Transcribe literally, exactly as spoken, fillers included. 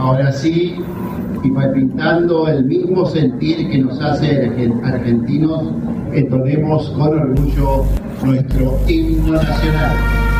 Ahora sí, y palpitando el mismo sentir que nos hace argentinos, entonemos con orgullo nuestro himno nacional.